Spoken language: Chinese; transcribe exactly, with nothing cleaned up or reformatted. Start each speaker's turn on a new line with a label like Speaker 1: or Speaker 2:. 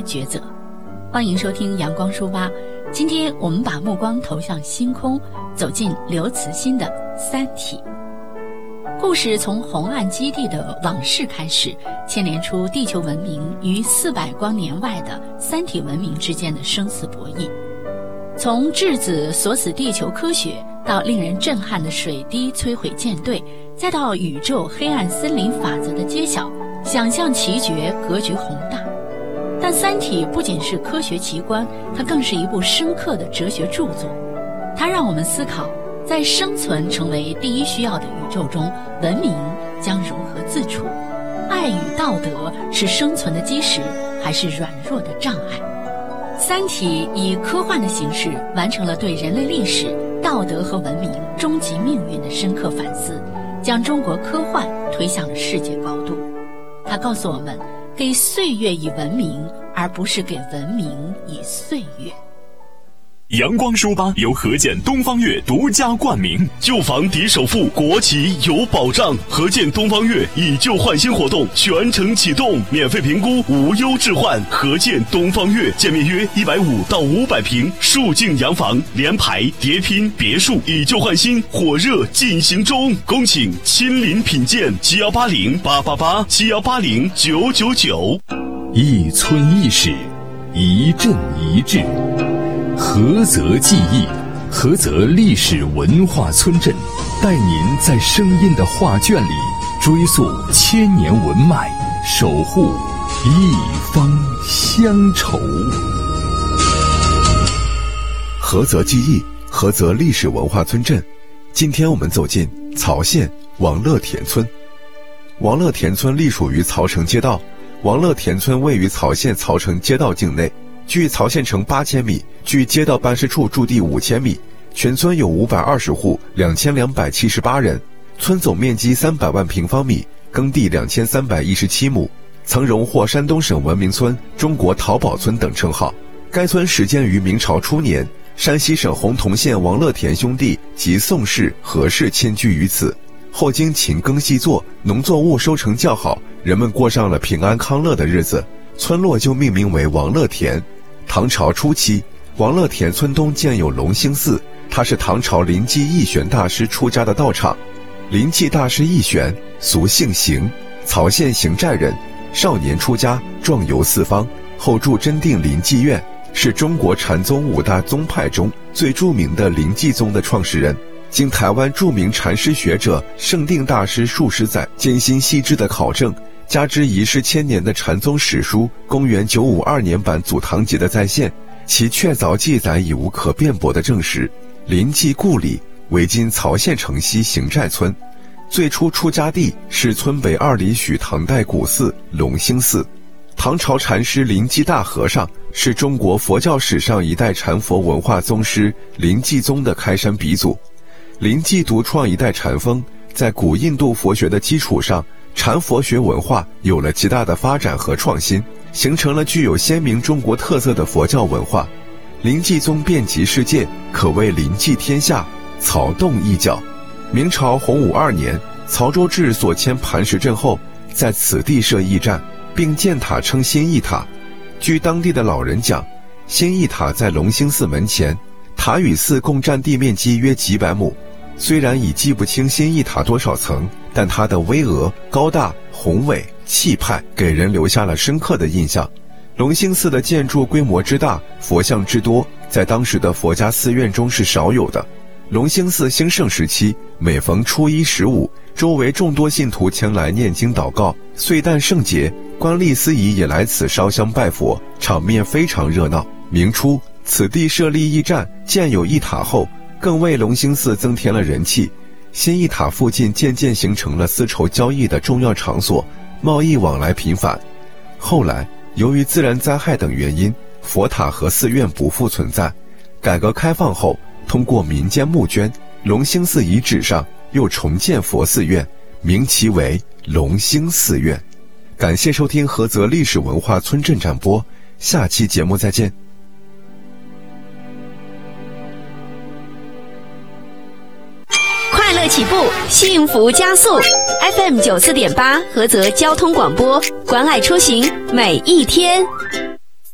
Speaker 1: 抉择。欢迎收听阳光书吧，今天我们把目光投向星空，走进刘慈欣的《三体》。故事从红岸基地的往事开始，牵连出地球文明与四百光年外的三体文明之间的生死博弈。从质子锁死地球科学，到令人震撼的水滴摧毁舰队，再到宇宙黑暗森林法则的揭晓，想象奇绝，格局宏大。但《三体》不仅是科学奇观，它更是一部深刻的哲学著作。它让我们思考，在生存成为第一需要的宇宙中，文明将如何自处？爱与道德是生存的基石，还是软弱的障碍？《三体》以科幻的形式完成了对人类历史、道德和文明终极命运的深刻反思，将中国科幻推向了世界高度。它告诉我们，给岁月以文明，而不是给文明以岁月。
Speaker 2: 阳光书吧由合建东方悦独家冠名，旧房抵首付，国企有保障。合建东方悦以旧换新活动全程启动，免费评估，无忧置换。合建东方悦，建面约一百五到五百平，竖境洋房、联排、叠拼、别墅，以旧换新，火热进行中。恭请亲临品鉴，七幺八零八八八，七幺八零九九九。
Speaker 3: 一村一史，一镇一志。菏泽记忆，菏泽历史文化村镇，带您在声音的画卷里追溯千年文脉，守护一方乡愁。
Speaker 4: 菏泽记忆，菏泽历史文化村镇。今天我们走进曹县王乐田村。王乐田村隶属于曹城街道，王乐田村位于曹县曹城街道境内，距曹县城八千米，距街道办事处驻地五千米。全村有五百二十户，两千两百七十八人。村总面积三百万平方米，耕地两千三百一十七亩，曾荣获山东省文明村、中国淘宝村等称号。该村始建于明朝初年，山西省洪洞县王乐田兄弟及宋氏、何氏迁居于此。后经勤耕细作，农作物收成较好，人们过上了平安康乐的日子，村落就命名为王乐田。唐朝初期，王乐田村东建有龙兴寺，它是唐朝临济义玄大师出家的道场。临济大师义玄，俗姓邢，曹县邢寨人，少年出家，壮游四方，后住真定临济院，是中国禅宗五大宗派中最著名的临济宗的创始人。经台湾著名禅师学者圣定大师数十载艰辛细致的考证，加之遗失千年的禅宗史书公元九五二年版祖堂集的再现，其确凿记载已无可辩驳的证实。临济故里为今曹县城西邢寨村，最初出家地是村北二里许唐代古寺龙兴寺。唐朝禅师临济大和尚是中国佛教史上一代禅佛文化宗师临济宗的开山鼻祖。临济独创一代禅风，在古印度佛学的基础上，禅佛学文化有了极大的发展和创新，形成了具有鲜明中国特色的佛教文化。临济宗遍及世界，可谓临济天下，曹洞一角。明朝洪武二年，曹州治所迁磐石镇后，在此地设驿站，并建塔称新驿塔。据当地的老人讲，新驿塔在龙兴寺门前，塔与寺共占地面积约几百亩。虽然已记不清新驿塔多少层，但它的巍峨、高大、宏伟、气派，给人留下了深刻的印象。龙兴寺的建筑规模之大，佛像之多，在当时的佛家寺院中是少有的。龙兴寺兴盛时期，每逢初一十五，周围众多信徒前来念经祷告，岁旦圣节，官吏司仪也来此烧香拜佛，场面非常热闹。明初，此地设立驿站，建有驿塔后，更为龙兴寺增添了人气。新驿塔附近渐渐形成了丝绸交易的重要场所，贸易往来频繁。后来由于自然灾害等原因，佛塔和寺院不复存在。改革开放后，通过民间募捐，龙兴寺遗址上又重建佛寺院，名其为龙兴寺院。感谢收听菏泽历史文化村镇展播，下期节目再见。
Speaker 5: 快乐起步，幸福加速。F M 九四点八，菏泽交通广播，关爱出行每一天。